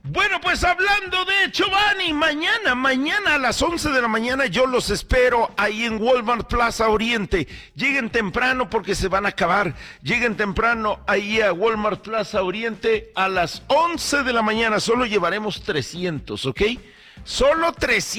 Bueno, pues hablando de Chobani, mañana a las 11 de la mañana yo los espero ahí en Walmart Plaza Oriente. Lleguen temprano porque se van a acabar. Lleguen temprano ahí a Walmart Plaza Oriente a las 11 de la mañana. Solo llevaremos 300, ¿ok? Solo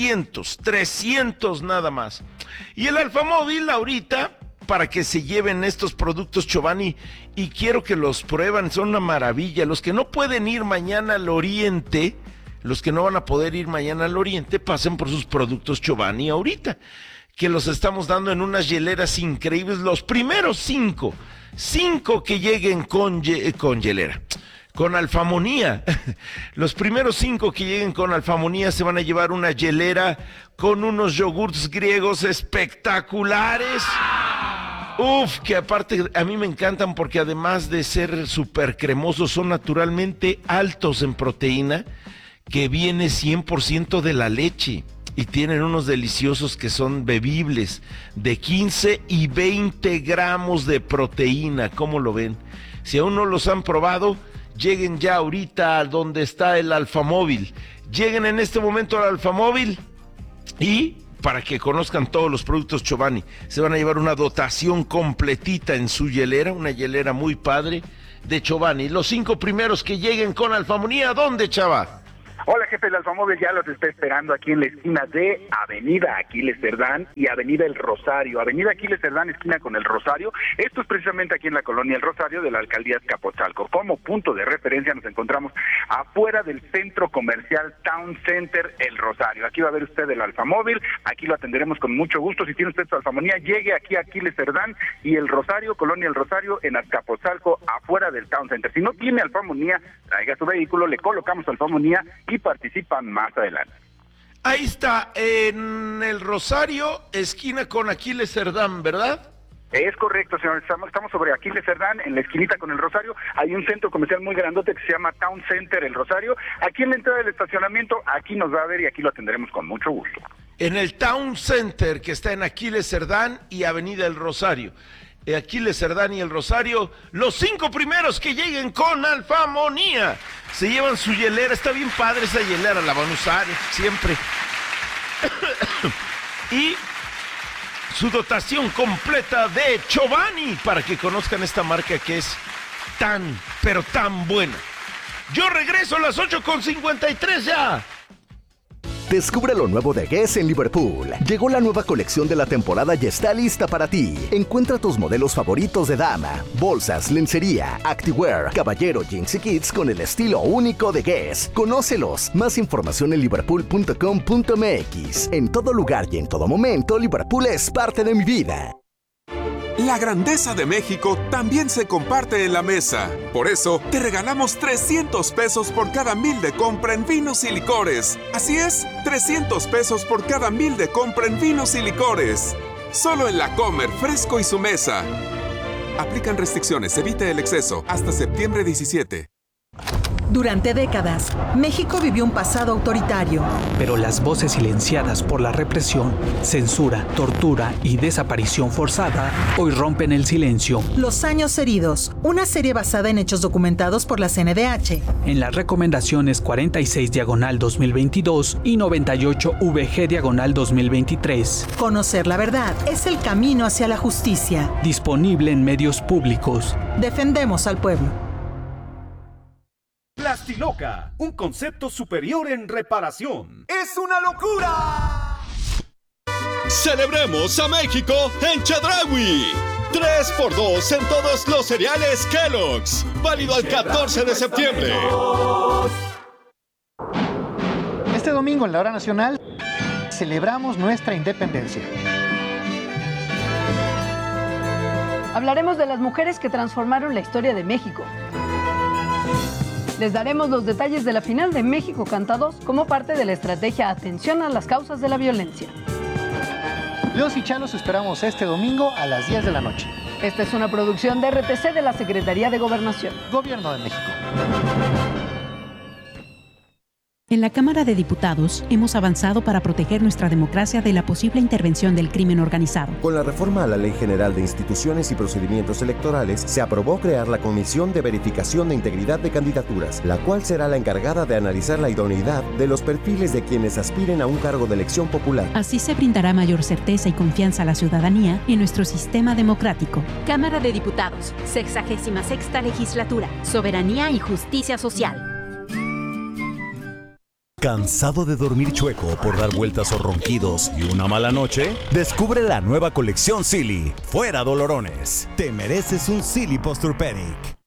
300 nada más. Y el Alfamóvil ahorita, para que se lleven estos productos Chobani, y quiero que los prueban, son una maravilla. Los que no pueden ir mañana al Oriente, los que no van a poder ir mañana al Oriente, pasen por sus productos Chobani ahorita, que los estamos dando en unas hieleras increíbles. Los primeros cinco que lleguen con hielera, con Alfamonía. Los primeros 5 que lleguen con Alfamonía se van a llevar una hielera con unos yogurts griegos espectaculares. Uf, que aparte a mí me encantan porque además de ser súper cremosos, son naturalmente altos en proteína, que viene 100% de la leche. Y tienen unos deliciosos que son bebibles, de 15 y 20 gramos de proteína. ¿Cómo lo ven? Si aún no los han probado, lleguen ya ahorita a donde está el Alfamóvil. Lleguen en este momento al Alfamóvil y para que conozcan todos los productos Chobani. Se van a llevar una dotación completita en su hielera, una hielera muy padre de Chobani. Los 5 primeros que lleguen con Alfamonía, ¿dónde, chava? Hola, jefe, el Alfamóvil ya los está esperando aquí en la esquina de Avenida Aquiles Cerdán y Avenida El Rosario. Avenida Aquiles Cerdán, esquina con El Rosario. Esto es precisamente aquí en la colonia El Rosario de la alcaldía Azcapotzalco. Como punto de referencia nos encontramos afuera del centro comercial Town Center El Rosario. Aquí va a ver usted el Alfamóvil, aquí lo atenderemos con mucho gusto. Si tiene usted su Alfamonía, llegue aquí a Aquiles Cerdán y El Rosario, colonia El Rosario, en Azcapotzalco, afuera del Town Center. Si no tiene Alfamonía, traiga su vehículo, le colocamos Alfamonía y participan más adelante. Ahí está, en El Rosario, esquina con Aquiles Cerdán, ¿verdad? Es correcto, señor. Estamos sobre Aquiles Cerdán, en la esquinita con El Rosario. Hay un centro comercial muy grandote que se llama Town Center El Rosario. Aquí en la entrada del estacionamiento, aquí nos va a ver y aquí lo atenderemos con mucho gusto. En el Town Center, que está en Aquiles Cerdán y Avenida El Rosario. Aquiles Cerdán y El Rosario, los 5 primeros que lleguen con Alfamonía se llevan su hielera. Está bien padre esa hielera, la van a usar siempre. Y su dotación completa de Chobani, para que conozcan esta marca que es tan, pero tan buena. Yo regreso a las 8:53 ya. Descubre lo nuevo de Guess en Liverpool. Llegó la nueva colección de la temporada y está lista para ti. Encuentra tus modelos favoritos de dama, bolsas, lencería, activewear, caballero, jeans y kids con el estilo único de Guess. Conócelos. Más información en liverpool.com.mx. En todo lugar y en todo momento, Liverpool es parte de mi vida. La grandeza de México también se comparte en la mesa. Por eso, te regalamos 300 pesos por cada 1,000 de compra en vinos y licores. Así es, 300 pesos por cada 1,000 de compra en vinos y licores. Solo en La Comer, Fresco y Su Mesa. Aplican restricciones, evite el exceso. Hasta septiembre 17. Durante décadas, México vivió un pasado autoritario. Pero las voces silenciadas por la represión, censura, tortura y desaparición forzada hoy rompen el silencio. Los años heridos, una serie basada en hechos documentados por la CNDH. En las recomendaciones 46/2022 y 98/VG/2023. Conocer la verdad es el camino hacia la justicia. Disponible en medios públicos. Defendemos al pueblo. Plastiloca, un concepto superior en reparación. ¡Es una locura! ¡Celebremos a México en Chedraui! 3x2 en todos los cereales Kellogg's. Válido al 14 de septiembre. Este domingo en la Hora Nacional celebramos nuestra independencia. Hablaremos de las mujeres que transformaron la historia de México. Les daremos los detalles de la final de México Canta 2 como parte de la estrategia Atención a las causas de la violencia. Los y Chalos esperamos este domingo a las 10 de la noche. Esta es una producción de RTC de la Secretaría de Gobernación. Gobierno de México. En la Cámara de Diputados hemos avanzado para proteger nuestra democracia de la posible intervención del crimen organizado. Con la reforma a la Ley General de Instituciones y Procedimientos Electorales, se aprobó crear la Comisión de Verificación de Integridad de Candidaturas, la cual será la encargada de analizar la idoneidad de los perfiles de quienes aspiren a un cargo de elección popular. Así se brindará mayor certeza y confianza a la ciudadanía en nuestro sistema democrático. Cámara de Diputados, 66ª Legislatura, Soberanía y Justicia Social. ¿Cansado de dormir chueco por dar vueltas o ronquidos y una mala noche? Descubre la nueva colección Silly. Fuera dolorones. Te mereces un Silly Posturepedic.